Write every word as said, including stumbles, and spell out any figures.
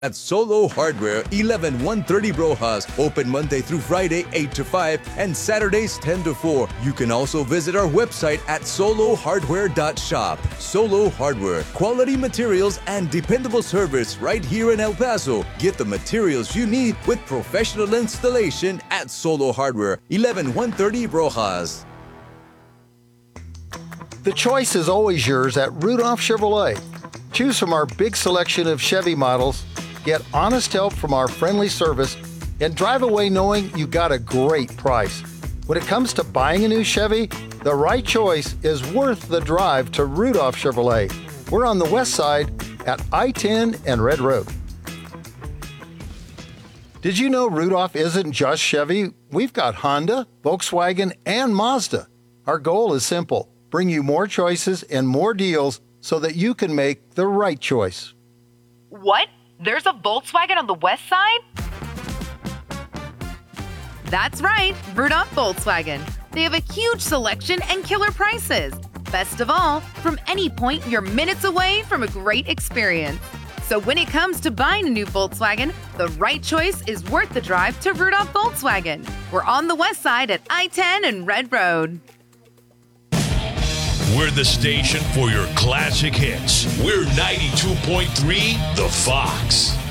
At Solo Hardware, eleven one thirty Rojas, open Monday through Friday, eight to five, and Saturdays, ten to four. You can also visit our website at solo hardware dot shop. Solo Hardware, quality materials and dependable service right here in El Paso. Get the materials you need with professional installation at Solo Hardware, eleven one thirty Rojas. The choice is always yours at Rudolph Chevrolet. Choose from our big selection of Chevy models, get honest help from our friendly service, and drive away knowing you got a great price. When it comes to buying a new Chevy, the right choice is worth the drive to Rudolph Chevrolet. We're on the west side at I ten and Red Road. Did you know Rudolph isn't just Chevy? We've got Honda, Volkswagen, and Mazda. Our goal is simple: bring you more choices and more deals so that you can make the right choice. What? There's a Volkswagen on the west side? That's right, Rudolph Volkswagen. They have a huge selection and killer prices. Best of all, from any point, you're minutes away from a great experience. So when it comes to buying a new Volkswagen, the right choice is worth the drive to Rudolph Volkswagen. We're on the west side at I ten and Red Road. We're the station for your classic hits. We're ninety-two point three The Fox.